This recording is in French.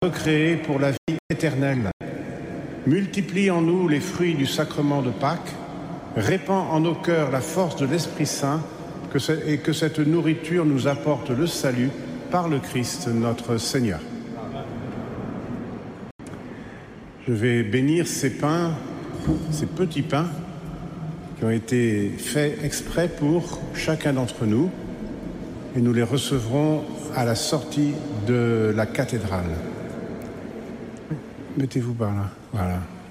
recréés pour la vie éternelle. Multiplie en nous les fruits du sacrement de Pâques, répand en nos cœurs la force de l'Esprit Saint et que cette nourriture nous apporte le salut par le Christ notre Seigneur. Je vais bénir ces pains, ces petits pains qui ont été faits exprès pour chacun d'entre nous et nous les recevrons à la sortie de la cathédrale. Mettez-vous par là, voilà.